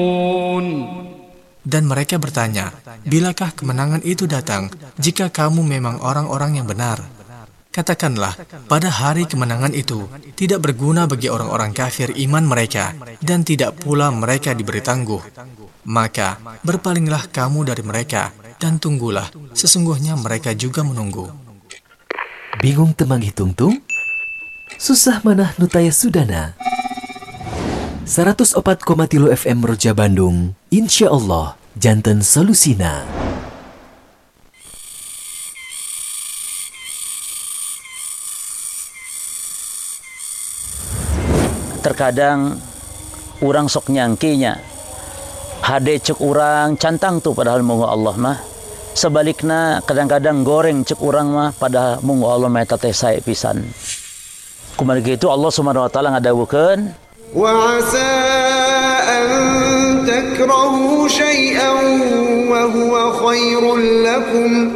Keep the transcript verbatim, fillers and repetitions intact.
Dan mereka bertanya, bilakah kemenangan itu datang jika kamu memang orang-orang yang benar? Katakanlah, pada hari kemenangan itu tidak berguna bagi orang-orang kafir iman mereka, dan tidak pula mereka diberi tangguh. Maka berpalinglah kamu dari mereka, dan tunggulah, sesungguhnya mereka juga menunggu. Bingung temang hitung-tung? Susah manah nutaya sudana. seratus opat koma tilu F M Roja Bandung, insya Allah, janten solusina. Terkadang orang sok nyangkinya hade cek orang cantang tuh padahal munggu Allah mah. Sebaliknya kadang-kadang goreng cek orang mah pada munggu Allah mah eta teh sae pisan. Kumaha gitu Allah Subhanahu wa taala ngadawukeun wa asa an takrahu syai'an wa huwa khairul lakum